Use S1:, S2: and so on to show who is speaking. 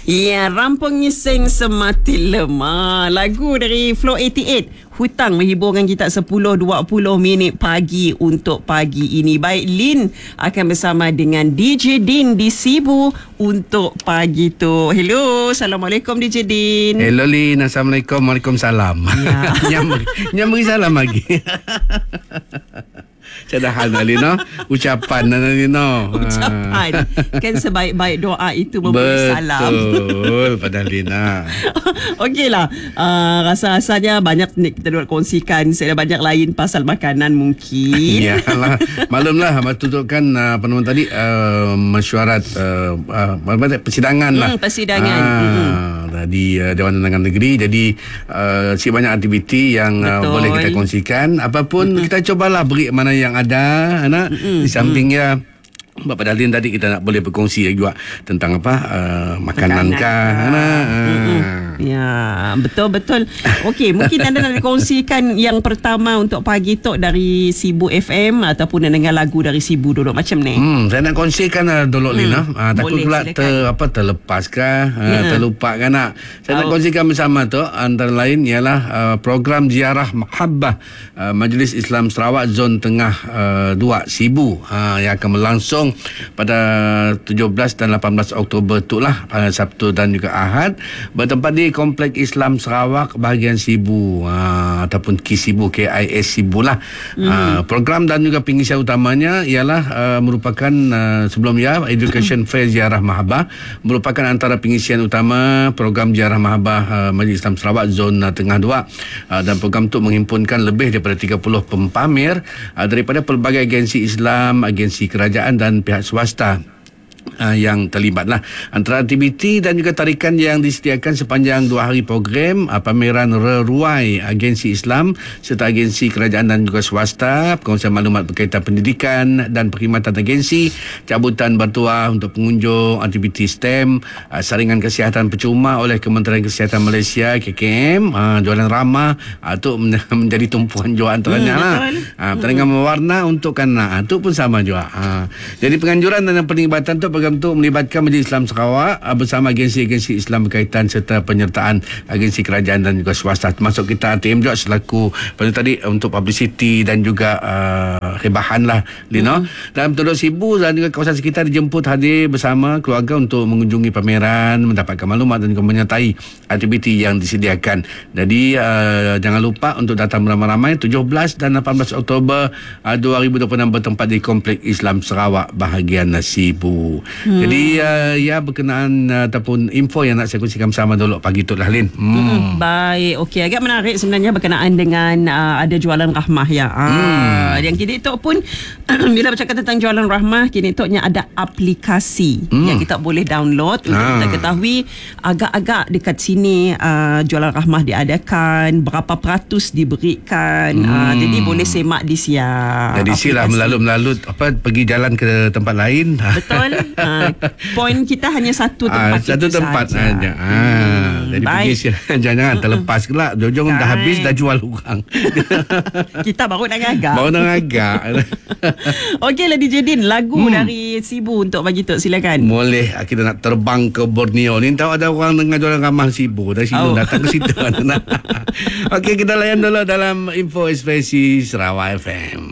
S1: Ya, rampung ngising semati lemah. Lagu dari Flow 88. Hutang menghiburkan kita 10-20 minit pagi untuk pagi ini. Baik, Lin akan bersama dengan DJ Din di Sibu untuk pagi tu. Hello, Assalamualaikum DJ Din.
S2: Hello Lin, Assalamualaikum. Waalaikumsalam.
S1: Ya.
S2: Nyambung salam lagi. Cadahan Lin, no? Ucapan Lin, no?
S1: Ucapan. Kan sebaik-baik doa itu memberi salam.
S2: Betul, pada Lina.
S1: Okeylah. Rasa-rasanya banyak ni kita nak kongsikan. Saya ada banyak lain pasal makanan mungkin.
S2: Yalah. Maklumlah, tutukan apa nama tadi, mesyuarat persidangan lah.
S1: Persidangan.
S2: Di Dewan Undangan Negeri. Jadi si banyak aktiviti yang boleh kita kongsikan. Apapun kita cubalah beri mana yang ada, anak. Di sampingnya Bapak Dalin tadi kita nak boleh berkongsi juga tentang apa makanan kah,
S1: ya, betul-betul. Okey, mungkin anda nak kongsikan yang pertama untuk pagi tu dari Sibu FM ataupun nak dengar lagu dari Sibu dulu macam ni.
S2: Saya nak kongsikan dulu Lina. Takut pula terlepas kah, terlupa kan nak. Saya nak kongsikan bersama tu antara lain ialah program ziarah Mahabbah Majlis Islam Sarawak Zon Tengah 2 Sibu yang akan berlangsung pada 17 dan 18 Oktober tu lah, pada Sabtu dan juga Ahad, bertempat di Komplek Islam Sarawak bahagian Sibu ataupun Sibu, KIS Sibu lah. Program dan juga pengisian utamanya ialah merupakan sebelumnya Education Fair Ziarah Mahabbah merupakan antara pengisian utama program Ziarah Mahabbah Majlis Islam Sarawak Zon Tengah 2, dan program itu menghimpunkan lebih daripada 30 pempamer daripada pelbagai agensi Islam, agensi kerajaan dan pihak swasta yang terlibat lah. Antara aktiviti dan juga tarikan yang disediakan sepanjang 2 hari program, pameran reruai agensi Islam serta agensi kerajaan dan juga swasta, perkongsian maklumat berkaitan pendidikan dan perkhidmatan agensi, cabutan bertuah untuk pengunjung, aktiviti STEM, saringan kesihatan percuma oleh Kementerian Kesihatan Malaysia KKM, jualan ramah itu menjadi tumpuan jualan antaranya lah. Pertandingan mewarna untuk kanak itu pun sama juga. Jadi penganjuran dan penglibatan tu program itu melibatkan Majlis Islam Sarawak bersama agensi-agensi Islam berkaitan serta penyertaan agensi kerajaan dan juga swasta, termasuk kita ATM juga selaku tadi untuk publicity dan juga rebahan lah Lino. Dalam penduduk Sibu dan juga kawasan sekitar dijemput hadir bersama keluarga untuk mengunjungi pameran, mendapatkan maklumat dan juga menyertai aktiviti yang disediakan. Jadi jangan lupa untuk datang beramai-ramai 17 dan 18 Oktober 2026 bertempat di Komplek Islam Sarawak bahagian Sibu. Jadi berkenaan ataupun info yang nak saya kongsikan bersama dulu pagi tu lah Lin.
S1: Baik, okey, agak menarik sebenarnya berkenaan dengan ada jualan rahmah ya. Yang kini tu pun bila bercakap tentang jualan rahmah, kini tu ada aplikasi yang kita boleh download untuk kita ketahui agak-agak dekat sini jualan rahmah diadakan, berapa peratus diberikan. Jadi boleh semak di siap.
S2: Jadi silah melalui pergi jalan ke tempat lain.
S1: Betul. Poin kita hanya satu tempat.
S2: Satu tempat saja. Jadi pergi jangan terlepas kelak. Jom dah habis dah jual orang.
S1: Kita baru nak agak. Okeylah DJ Din, lagu dari Sibu untuk pagi tu, silakan.
S2: Boleh. Kita nak terbang ke Borneo ni, tahu ada orang dengan jualan ramah Sibu dari sini datang ke situ. Okey, kita layan dulu dalam Info Ekspresi Sarawak FM.